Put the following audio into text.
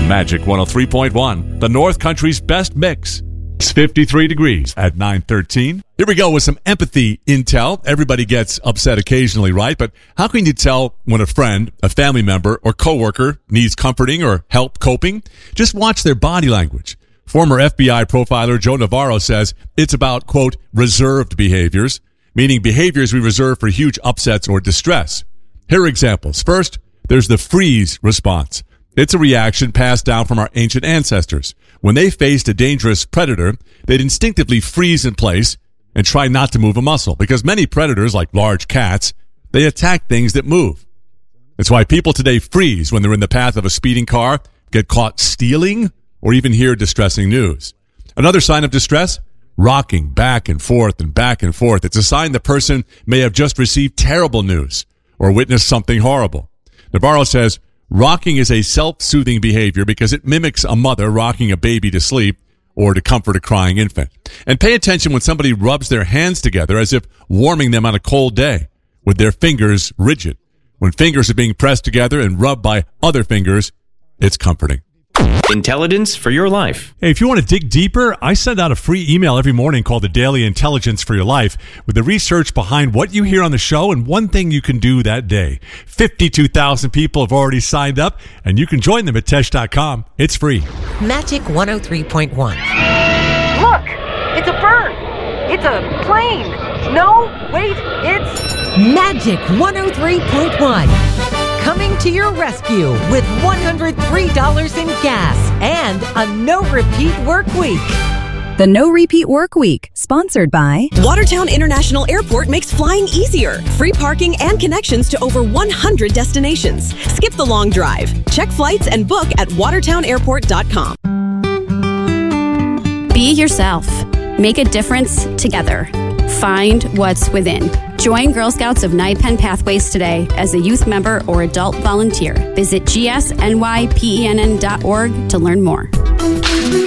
Magic 103.1, the North Country's best mix. It's 53 degrees at 9:13. Here we go with some empathy intel. Everybody gets upset occasionally, right? But how can you tell when a friend, a family member, or coworker needs comforting or help coping? Just watch their body language. Former FBI profiler Joe Navarro says it's about, quote, reserved behaviors, meaning behaviors we reserve for huge upsets or distress. Here are examples. First, there's the freeze response. It's a reaction passed down from our ancient ancestors. When they faced a dangerous predator, they'd instinctively freeze in place and try not to move a muscle, because many predators, like large cats, they attack things that move. That's why people today freeze when they're in the path of a speeding car, get caught stealing, or even hear distressing news. Another sign of distress, rocking back and forth and back and forth. It's a sign the person may have just received terrible news or witnessed something horrible. Navarro says, rocking is a self-soothing behavior because it mimics a mother rocking a baby to sleep or to comfort a crying infant. And pay attention when somebody rubs their hands together as if warming them on a cold day, with their fingers rigid. When fingers are being pressed together and rubbed by other fingers, it's comforting. Intelligence for your life. Hey, if you want to dig deeper, I send out a free email every morning called the Daily Intelligence for Your Life with the research behind what you hear on the show and one thing you can do that day. 52,000 people have already signed up, and you can join them at Tesh.com. It's free. Magic 103.1. Look! It's a bird! It's a plane! No, wait, it's... Magic 103.1. Coming to your rescue with $103 in gas and a no-repeat work week. The No Repeat Work Week, sponsored by Watertown International Airport makes flying easier. Free parking and connections to over 100 destinations. Skip the long drive. Check flights and book at watertownairport.com. Be yourself. Make a difference together. Find what's within. Join Girl Scouts of NIPEN Pathways today as a youth member or adult volunteer. Visit gsnypenn.org to learn more.